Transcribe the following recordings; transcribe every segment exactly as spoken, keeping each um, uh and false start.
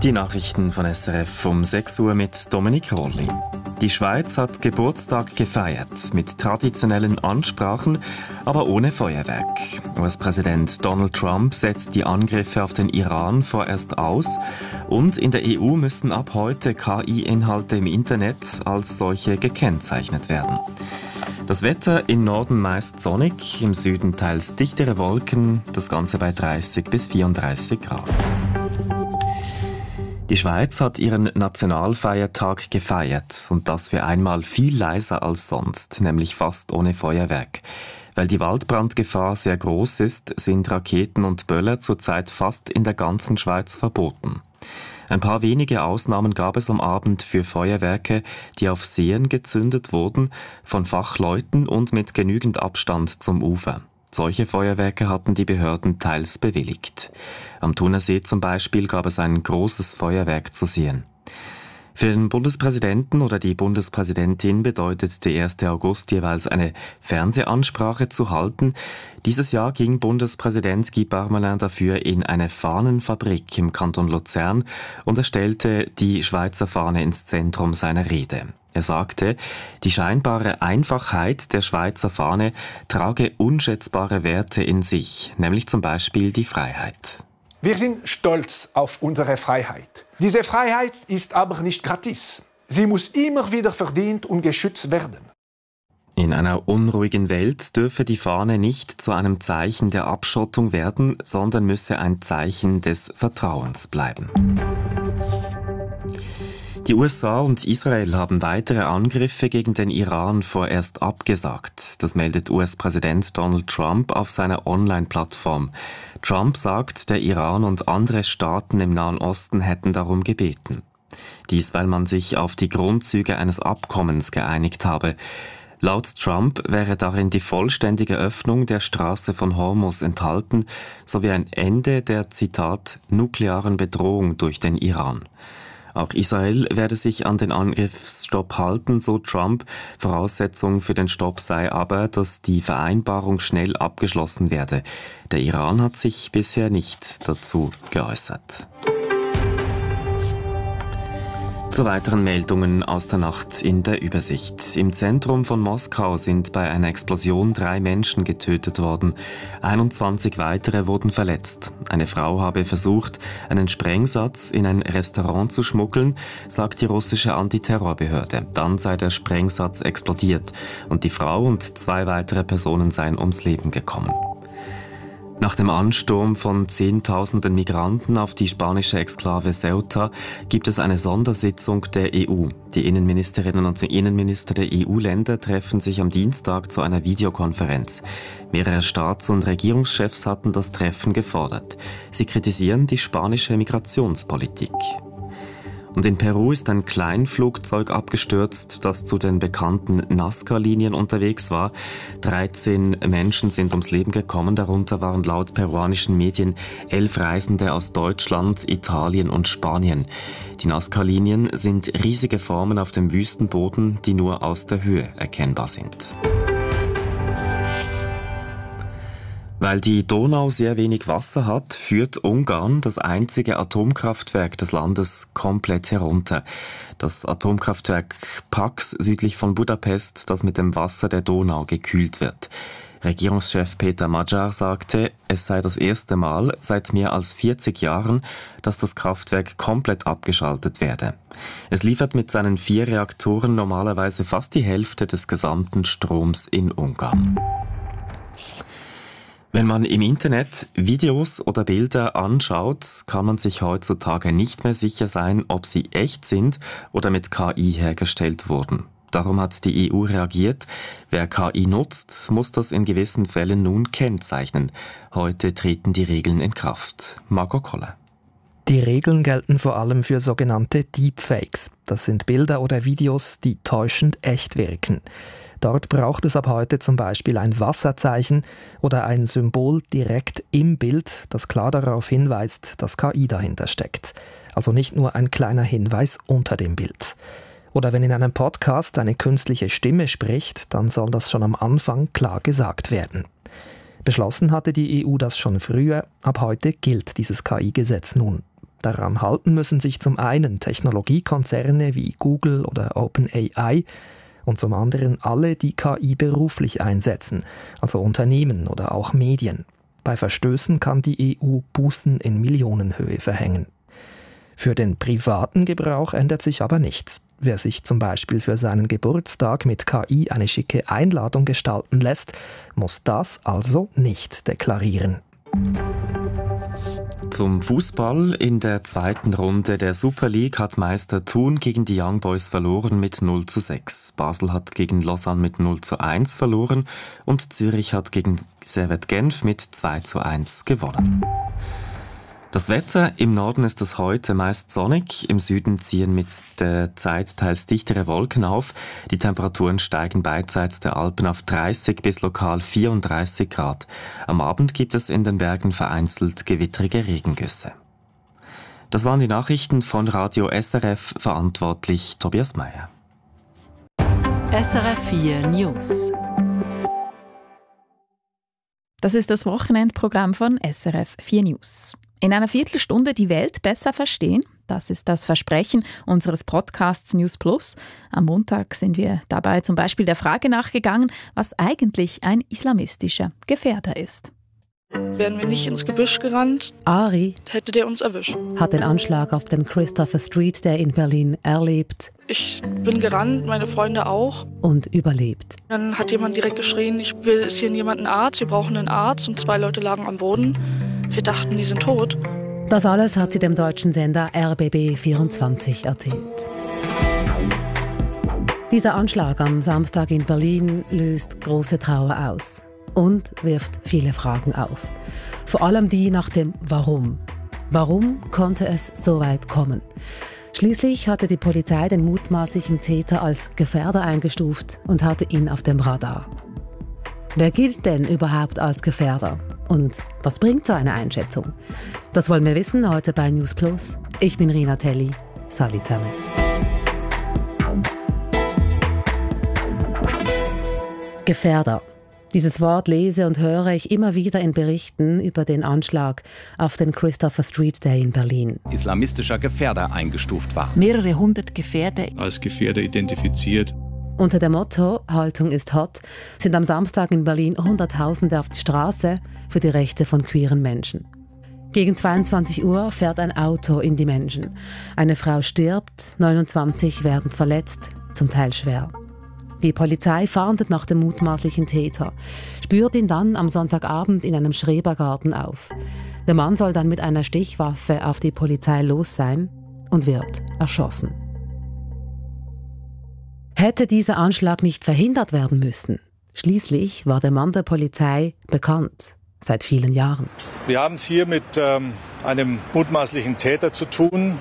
Die Nachrichten von S R F um sechs Uhr mit Dominik Rolli. Die Schweiz hat Geburtstag gefeiert, mit traditionellen Ansprachen, aber ohne Feuerwerk. U S-Präsident Donald Trump setzt die Angriffe auf den Iran vorerst aus und in der E U müssen ab heute K I-Inhalte im Internet als solche gekennzeichnet werden. Das Wetter im Norden meist sonnig, im Süden teils dichtere Wolken, das Ganze bei dreißig bis vierunddreißig Grad. Die Schweiz hat ihren Nationalfeiertag gefeiert und das für einmal viel leiser als sonst, nämlich fast ohne Feuerwerk. Weil die Waldbrandgefahr sehr groß ist, sind Raketen und Böller zurzeit fast in der ganzen Schweiz verboten. Ein paar wenige Ausnahmen gab es am Abend für Feuerwerke, die auf Seen gezündet wurden, von Fachleuten und mit genügend Abstand zum Ufer. Solche Feuerwerke hatten die Behörden teils bewilligt. Am Thunersee zum Beispiel gab es ein großes Feuerwerk zu sehen. Für den Bundespräsidenten oder die Bundespräsidentin bedeutet der erste August jeweils eine Fernsehansprache zu halten. Dieses Jahr ging Bundespräsident Guy Parmelin dafür in eine Fahnenfabrik im Kanton Luzern und er stellte die Schweizer Fahne ins Zentrum seiner Rede. Er sagte, die scheinbare Einfachheit der Schweizer Fahne trage unschätzbare Werte in sich, nämlich zum Beispiel die Freiheit. Wir sind stolz auf unsere Freiheit. Diese Freiheit ist aber nicht gratis. Sie muss immer wieder verdient und geschützt werden. In einer unruhigen Welt dürfe die Fahne nicht zu einem Zeichen der Abschottung werden, sondern müsse ein Zeichen des Vertrauens bleiben. Die U S A und Israel haben weitere Angriffe gegen den Iran vorerst abgesagt. Das meldet U S-Präsident Donald Trump auf seiner Online-Plattform. Trump sagt, der Iran und andere Staaten im Nahen Osten hätten darum gebeten. Dies, weil man sich auf die Grundzüge eines Abkommens geeinigt habe. Laut Trump wäre darin die vollständige Öffnung der Straße von Hormuz enthalten, sowie ein Ende der, Zitat, nuklearen Bedrohung durch den Iran. Auch Israel werde sich an den Angriffsstopp halten, so Trump. Voraussetzung für den Stopp sei aber, dass die Vereinbarung schnell abgeschlossen werde. Der Iran hat sich bisher nicht dazu geäußert. Zu weiteren Meldungen aus der Nacht in der Übersicht. Im Zentrum von Moskau sind bei einer Explosion drei Menschen getötet worden. einundzwanzig weitere wurden verletzt. Eine Frau habe versucht, einen Sprengsatz in ein Restaurant zu schmuggeln, sagt die russische Antiterrorbehörde. Dann sei der Sprengsatz explodiert und die Frau und zwei weitere Personen seien ums Leben gekommen. Nach dem Ansturm von Zehntausenden Migranten auf die spanische Exklave Ceuta gibt es eine Sondersitzung der E U. Die Innenministerinnen und Innenminister der E U-Länder treffen sich am Dienstag zu einer Videokonferenz. Mehrere Staats- und Regierungschefs hatten das Treffen gefordert. Sie kritisieren die spanische Migrationspolitik. Und in Peru ist ein Kleinflugzeug abgestürzt, das zu den bekannten Nazca-Linien unterwegs war. dreizehn Menschen sind ums Leben gekommen, darunter waren laut peruanischen Medien elf Reisende aus Deutschland, Italien und Spanien. Die Nazca-Linien sind riesige Formen auf dem Wüstenboden, die nur aus der Höhe erkennbar sind. Weil die Donau sehr wenig Wasser hat, führt Ungarn das einzige Atomkraftwerk des Landes komplett herunter. Das Atomkraftwerk Paks südlich von Budapest, das mit dem Wasser der Donau gekühlt wird. Regierungschef Peter Magyar sagte, es sei das erste Mal seit mehr als vierzig Jahren, dass das Kraftwerk komplett abgeschaltet werde. Es liefert mit seinen vier Reaktoren normalerweise fast die Hälfte des gesamten Stroms in Ungarn. Wenn man im Internet Videos oder Bilder anschaut, kann man sich heutzutage nicht mehr sicher sein, ob sie echt sind oder mit K I hergestellt wurden. Darum hat die E U reagiert. Wer K I nutzt, muss das in gewissen Fällen nun kennzeichnen. Heute treten die Regeln in Kraft. Margot Koller. Die Regeln gelten vor allem für sogenannte Deepfakes. Das sind Bilder oder Videos, die täuschend echt wirken. Dort braucht es ab heute zum Beispiel ein Wasserzeichen oder ein Symbol direkt im Bild, das klar darauf hinweist, dass K I dahinter steckt. Also nicht nur ein kleiner Hinweis unter dem Bild. Oder wenn in einem Podcast eine künstliche Stimme spricht, dann soll das schon am Anfang klar gesagt werden. Beschlossen hatte die E U das schon früher, ab heute gilt dieses K I-Gesetz nun. Daran halten müssen sich zum einen Technologiekonzerne wie Google oder OpenAI und zum anderen alle, die K I beruflich einsetzen, also Unternehmen oder auch Medien. Bei Verstößen kann die E U Bußen in Millionenhöhe verhängen. Für den privaten Gebrauch ändert sich aber nichts. Wer sich zum Beispiel für seinen Geburtstag mit K I eine schicke Einladung gestalten lässt, muss das also nicht deklarieren. Zum Fußball. In der zweiten Runde der Super League hat Meister Thun gegen die Young Boys verloren mit null zu sechs. Basel hat gegen Lausanne mit null zu eins verloren und Zürich hat gegen Servette Genf mit zwei zu eins gewonnen. Das Wetter: Im Norden ist es heute meist sonnig, im Süden ziehen mit der Zeit teils dichtere Wolken auf. Die Temperaturen steigen beidseits der Alpen auf dreißig bis lokal vierunddreißig Grad. Am Abend gibt es in den Bergen vereinzelt gewittrige Regengüsse. Das waren die Nachrichten von Radio S R F, verantwortlich Tobias Meyer. S R F vier News. Das ist das Wochenendprogramm von S R F vier News. In einer Viertelstunde die Welt besser verstehen. Das ist das Versprechen unseres Podcasts News Plus. Am Montag sind wir dabei zum Beispiel der Frage nachgegangen, was eigentlich ein islamistischer Gefährder ist. Wären wir nicht ins Gebüsch gerannt, Ari hätte der uns erwischt. Hat den Anschlag auf den Christopher Street Day in Berlin erlebt. Ich bin gerannt, meine Freunde auch. Und überlebt. Dann hat jemand direkt geschrien, ich will, ist hier jemand ein Arzt, wir brauchen einen Arzt. Und zwei Leute lagen am Boden. Wir dachten, die sind tot. Das alles hat sie dem deutschen Sender R B B vierundzwanzig erzählt. Dieser Anschlag am Samstag in Berlin löst große Trauer aus und wirft viele Fragen auf. Vor allem die nach dem Warum. Warum konnte es so weit kommen? Schließlich hatte die Polizei den mutmaßlichen Täter als Gefährder eingestuft und hatte ihn auf dem Radar. Wer gilt denn überhaupt als Gefährder? Und was bringt so eine Einschätzung? Das wollen wir wissen heute bei News Plus. Ich bin Rina Telli. Salut zusammen. Gefährder. Dieses Wort lese und höre ich immer wieder in Berichten über den Anschlag auf den Christopher Street Day in Berlin. Islamistischer Gefährder eingestuft war. Mehrere hundert Gefährder als Gefährder identifiziert. Unter dem Motto „Haltung ist hot“ sind am Samstag in Berlin Hunderttausende auf die Straße für die Rechte von queeren Menschen. Gegen zweiundzwanzig Uhr fährt ein Auto in die Menschen. Eine Frau stirbt, neunundzwanzig werden verletzt, zum Teil schwer. Die Polizei fahndet nach dem mutmaßlichen Täter, spürt ihn dann am Sonntagabend in einem Schrebergarten auf. Der Mann soll dann mit einer Stichwaffe auf die Polizei los sein und wird erschossen. Hätte dieser Anschlag nicht verhindert werden müssen? Schließlich war der Mann der Polizei bekannt, seit vielen Jahren. Wir haben es hier mit ähm, einem mutmaßlichen Täter zu tun,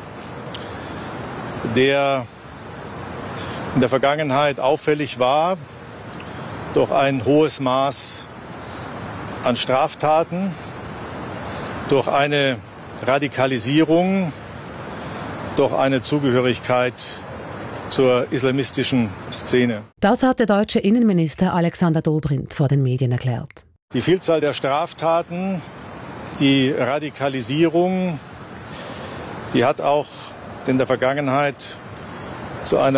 der in der Vergangenheit auffällig war durch ein hohes Maß an Straftaten, durch eine Radikalisierung, durch eine Zugehörigkeit zur islamistischen Szene. Das hat der deutsche Innenminister Alexander Dobrindt vor den Medien erklärt. Die Vielzahl der Straftaten, die Radikalisierung, die hat auch in der Vergangenheit zu einer